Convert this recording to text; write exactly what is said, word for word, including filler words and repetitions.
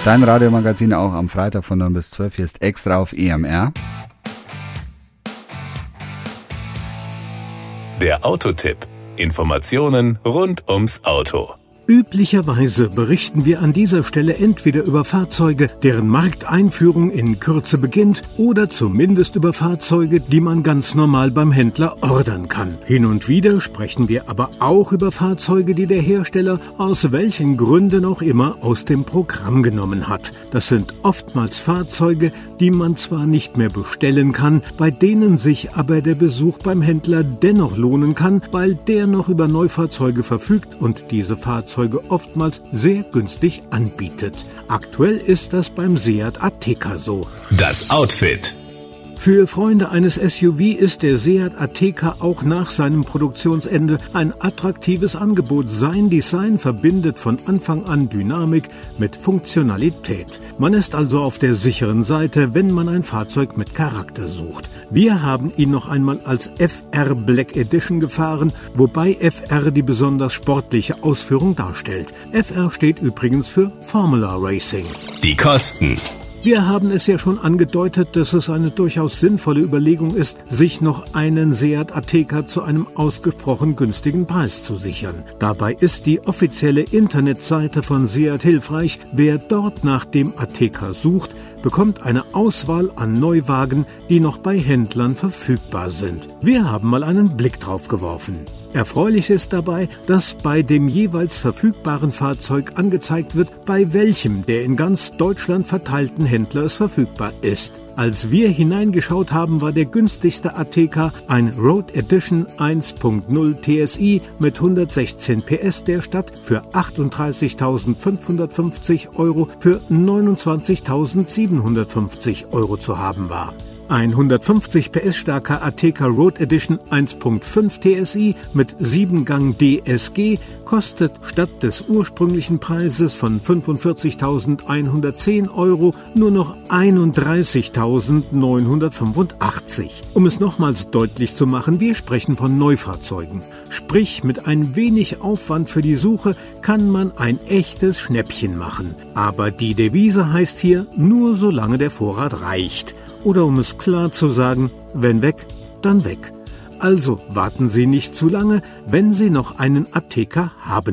Dein Radiomagazin auch am Freitag von neun bis zwölf. Hier ist Extra auf E M R. Der Autotipp. Informationen rund ums Auto. Üblicherweise berichten wir an dieser Stelle entweder über Fahrzeuge, deren Markteinführung in Kürze beginnt, oder zumindest über Fahrzeuge, die man ganz normal beim Händler ordern kann. Hin und wieder sprechen wir aber auch über Fahrzeuge, die der Hersteller aus welchen Gründen auch immer aus dem Programm genommen hat. Das sind oftmals Fahrzeuge, die man zwar nicht mehr bestellen kann, bei denen sich aber der Besuch beim Händler dennoch lohnen kann, weil der noch über Neufahrzeuge verfügt und diese Fahrzeuge oftmals sehr günstig anbietet. Aktuell ist das beim Seat Ateca so. Das Outfit. Für Freunde eines S U V ist der Seat Ateca auch nach seinem Produktionsende ein attraktives Angebot. Sein Design verbindet von Anfang an Dynamik mit Funktionalität. Man ist also auf der sicheren Seite, wenn man ein Fahrzeug mit Charakter sucht. Wir haben ihn noch einmal als F R Black Edition gefahren, wobei F R die besonders sportliche Ausführung darstellt. F R steht übrigens für Formula Racing. Die Kosten. Wir haben es ja schon angedeutet, dass es eine durchaus sinnvolle Überlegung ist, sich noch einen Seat Ateca zu einem ausgesprochen günstigen Preis zu sichern. Dabei ist die offizielle Internetseite von Seat hilfreich. Wer dort nach dem Ateca sucht, bekommt eine Auswahl an Neuwagen, die noch bei Händlern verfügbar sind. Wir haben mal einen Blick drauf geworfen. Erfreulich ist dabei, dass bei dem jeweils verfügbaren Fahrzeug angezeigt wird, bei welchem der in ganz Deutschland verteilten Händler es verfügbar ist. Als wir hineingeschaut haben, war der günstigste Ateca ein Road Edition eins Punkt null T S I mit hundertsechzehn P S der Stadt für achtunddreißigtausendfünfhundertfünfzig Euro für neunundzwanzigtausendsiebenhundertfünfzig Euro zu haben war. Ein hundertfünfzig P S starker Ateca Road Edition eins Punkt fünf T S I mit sieben Gang D S G kostet statt des ursprünglichen Preises von fünfundvierzigtausendeinhundertzehn Euro nur noch einunddreißigtausendneunhundertfünfundachtzig. Um es nochmals deutlich zu machen, wir sprechen von Neufahrzeugen. Sprich, mit ein wenig Aufwand für die Suche kann man ein echtes Schnäppchen machen. Aber die Devise heißt hier, nur solange der Vorrat reicht. Oder um es klar zu sagen, wenn weg, dann weg. Also warten Sie nicht zu lange, wenn Sie noch einen Ateca haben